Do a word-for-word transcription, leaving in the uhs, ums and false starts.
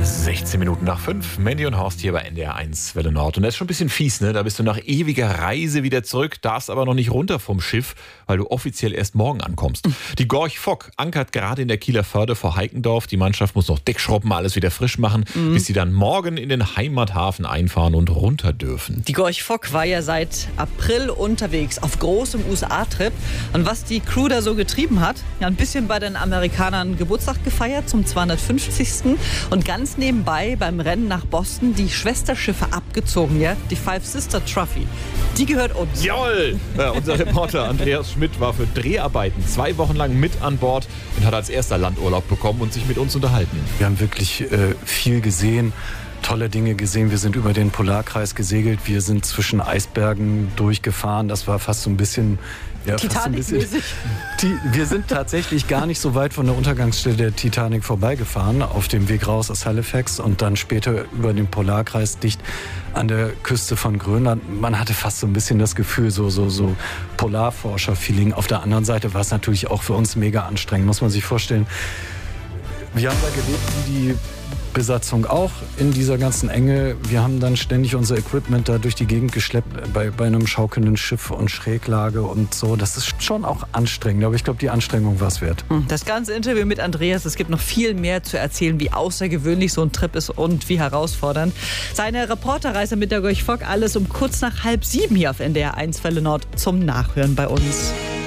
sechzehn Minuten nach fünf. Mandy und Horst hier bei N D R eins Welle Nord. Und das ist schon ein bisschen fies, ne? Da bist du nach ewiger Reise wieder zurück, darfst aber noch nicht runter vom Schiff, weil du offiziell erst morgen ankommst. Die Gorch Fock ankert gerade in der Kieler Förde vor Heikendorf. Die Mannschaft muss noch Deckschrubben, alles wieder frisch machen, mhm. bis sie dann morgen in den Heimathafen einfahren und runter dürfen. Die Gorch Fock war ja seit April unterwegs auf großem U S A-Trip. Und was die Crew da so getrieben hat, ja, ein bisschen bei den Amerikanern Geburtstag gefeiert zum zweihundertfünfzigsten und ganz nebenbei beim Rennen nach Boston die Schwesterschiffe abgezogen, ja, die Five Sister Trophy. Die gehört uns. Jawohl! Ja, unser Reporter Andreas Schmidt war für Dreharbeiten zwei Wochen lang mit an Bord und hat als erster Landurlaub bekommen und sich mit uns unterhalten. Wir haben wirklich äh, viel gesehen. Tolle Dinge gesehen. Wir sind über den Polarkreis gesegelt. Wir sind zwischen Eisbergen durchgefahren. Das war fast so ein bisschen... Ja, Titanic-mäßig. Wir sind tatsächlich gar nicht so weit von der Untergangsstelle der Titanic vorbeigefahren, auf dem Weg raus aus Halifax und dann später über den Polarkreis dicht an der Küste von Grönland. Man hatte fast so ein bisschen das Gefühl, so, so, so Polarforscher-Feeling. Auf der anderen Seite war es natürlich auch für uns mega anstrengend, muss man sich vorstellen. Wir haben da gelebt wie die Besatzung auch in dieser ganzen Enge. Wir haben dann ständig unser Equipment da durch die Gegend geschleppt bei, bei einem schaukelnden Schiff und Schräglage und so. Das ist schon auch anstrengend, aber ich glaube, die Anstrengung war es wert. Das ganze Interview mit Andreas, es gibt noch viel mehr zu erzählen, wie außergewöhnlich so ein Trip ist und wie herausfordernd. Seine Reporterreise mit der Gorch Fock, alles um kurz nach halb sieben hier auf N D R eins Welle Nord zum Nachhören bei uns.